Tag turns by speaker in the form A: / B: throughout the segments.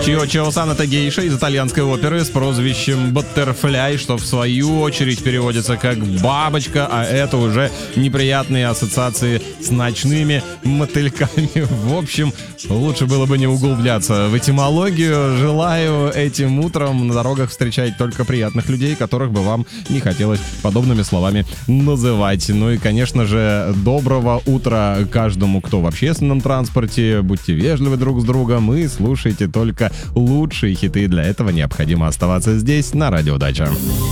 A: Чио-Чио-сан — это гейша из итальянской оперы с прозвищем Баттерфляй, что в свою очередь переводится как «бабочка», а это уже неприятные ассоциации с ночными мотыльками. В общем, лучше было бы не углубляться в этимологию. Желаю этим утром на дорогах встречать только приятных людей, которых бы вам не хотелось подобными словами называть. Ну и, конечно же, доброго утра каждому, кто в общественном транспорте. Будьте вежливы друг с другом и слушайте только лучшие хиты. Для этого необходимо оставаться здесь, на Радио Дача.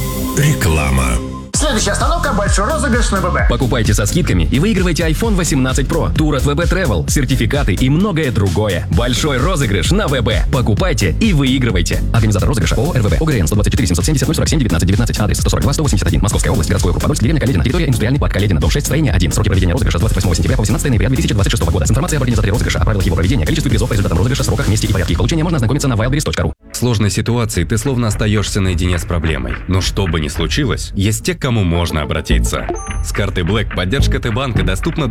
B: Реклама.
C: Следующая остановка — большой розыгрыш на ВБ.
D: Покупайте со скидками и выигрывайте iPhone 18 Pro, тур от ВБ Travel, сертификаты и многое другое. Большой розыгрыш на ВБ. Покупайте и выигрывайте. Организатор розыгрыша ООО РВБ. ОГРН 124 770 047 19 19. Адрес 142 181. Московская область. Городской округ Подольск. Деревня Каледина. Территория индустриальный парк Каледина. Дом 6. Строение 1. Сроки проведения розыгрыша с 28 сентября по 18 ноября 2026 года. С информацией об организаторе розыгрыша, о правилах его проведения, количестве призов по результатам розыгрыша, сроках, месте и порядке их получения можно ознакомиться на wildberries.ru.
E: В сложной ситуации ты словно остаешься наедине с проблемой. Но что бы ни случилось, есть те, к кому можно обратиться. С картой Black поддержка Т-банка доступна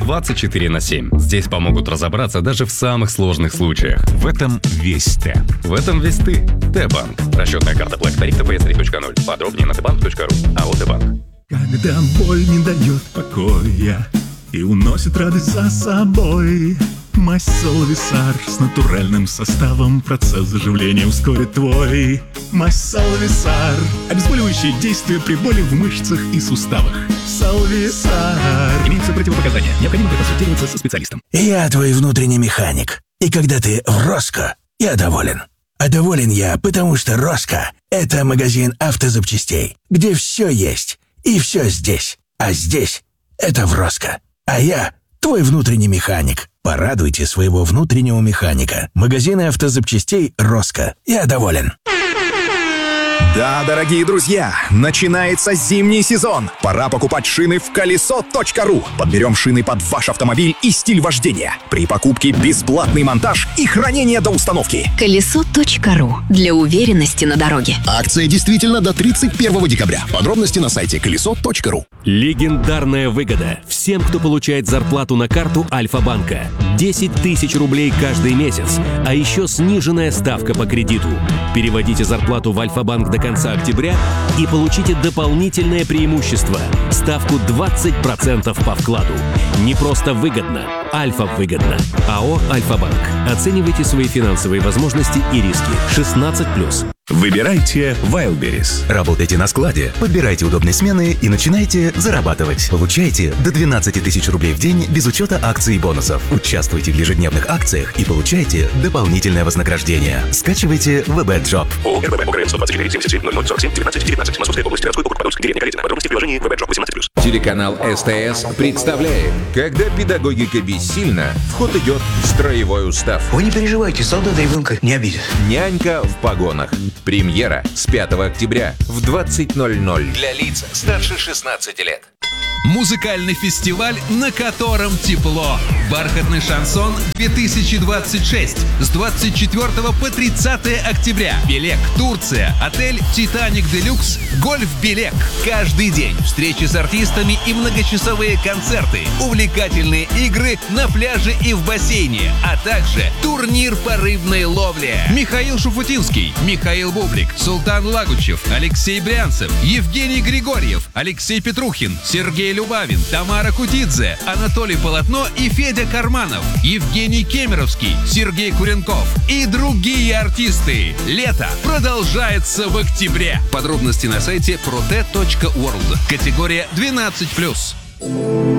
E: 24/7. Здесь помогут разобраться даже в самых сложных случаях.
B: В этом весь Т.
E: В этом весь ты. Т-банк. Расчетная карта Black. Тариф ТПС 3.0. Подробнее на tbank.ru. АО Т-банк.
F: Когда боль не дает покоя и уносит радость за собой, мазь Салвисар с натуральным составом процесс заживления ускорит твой. Мазь Салвисар. Обезболивающее действие при боли в мышцах и суставах. Салвисар. Имеются противопоказания. Необходимо проконсультироваться со специалистом.
G: Я твой внутренний механик. И когда ты в Роско, я доволен. А доволен я, потому что Роско — это магазин автозапчастей, где все есть и все здесь. А здесь — это в Роско. А я твой внутренний механик. Порадуйте своего внутреннего механика. Магазины автозапчастей «Роско». Я доволен.
H: Да, дорогие друзья, начинается зимний сезон. Пора покупать шины в колесо.ру. Подберем шины под ваш автомобиль и стиль вождения. При покупке бесплатный монтаж и хранение до установки.
I: Колесо.ру. Для уверенности на дороге.
J: Акция действительно до 31 декабря. Подробности на сайте колесо.ру.
K: Легендарная выгода всем, кто получает зарплату на карту Альфа-банка. 10 тысяч рублей каждый месяц, а еще сниженная ставка по кредиту. Переводите зарплату в Альфа-банк до конца октября и получите дополнительное преимущество – ставку 20% по вкладу. Не просто выгодно, Альфа-выгодно. АО «Альфа-банк». Оценивайте свои финансовые возможности и риски. 16+.
B: Выбирайте Wildberries.
L: Работайте на складе, подбирайте удобные смены и начинайте зарабатывать. Получайте до 12 тысяч рублей в день без учета акций и бонусов. Участвуйте в ежедневных акциях и получайте дополнительное вознаграждение. Скачивайте WebJob.
M: ООО РВБ. ОГРН 124 77 0047 19 19. Московская область. Городской округ Подольск. Деревня Каледина. Подробности в приложении WebJob 18+.
N: Телеканал СТС представляет, когда педагогика бессильна, в ход идет строевой устав.
O: Вы не переживайте, солдат ребенка не обидит.
N: Нянька в погонах. Премьера с 5 октября в 20:00.
P: Для лиц старше 16 лет.
Q: Музыкальный фестиваль, на котором тепло. Бархатный шансон 2026 с 24 по 30 октября. Белек, Турция, отель «Титаник Делюкс», гольф «Белек». Каждый день встречи с артистами и многочасовые концерты, увлекательные игры на пляже и в бассейне, а также турнир по рыбной ловле. Михаил Шуфутинский, Михаил Бублик, Султан Лагучев, Алексей Брянцев, Евгений Григорьев, Алексей Петрухин, Сергей Любавин, Тамара Кутидзе, Анатолий Полотно и Федя Карманов, Евгений Кемеровский, Сергей Куренков и другие артисты. Лето продолжается в октябре. Подробности на сайте prote.world. Категория 12+.